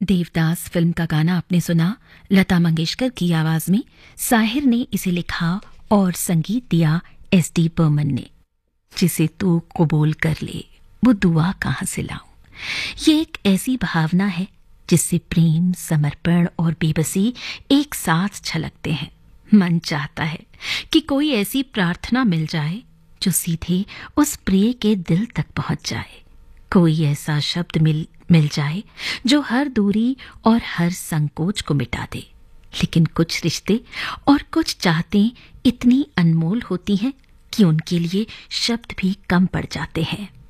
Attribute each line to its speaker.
Speaker 1: Devdas film का गाना आपने सुना लता मंगेशकर की आवाज में। साहिर ने इसे लिखा और संगीत दिया एस.डी. बर्मन ने। जिसे तू कबूल कर ले वो दुआ कहां से लाऊं। ये एक ऐसी भावना है जिससे प्रेम, समर्पण और बेबसी एक साथ छलकते हैं। मन चाहता है कि कोई ऐसी प्रार्थना मिल जाए जो सीधे उस प्रिय के दिल तक पहुंच जाए। कोई ऐसा शब्द मिल जाए जो हर दूरी और हर संकोच को मिटा दे। लेकिन कुछ रिश्ते और कुछ चाहतें इतनी अनमोल होती हैं कि उनके लिए शब्द भी कम पड़ जाते हैं।